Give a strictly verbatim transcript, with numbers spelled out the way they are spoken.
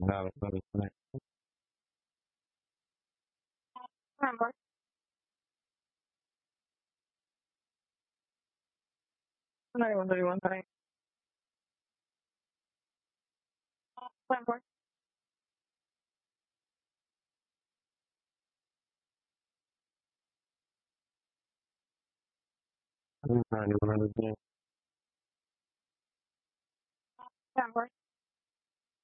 Dale, dale, dale. Amor, no le gusta igual para amor. Dale, dale, dale. Amor,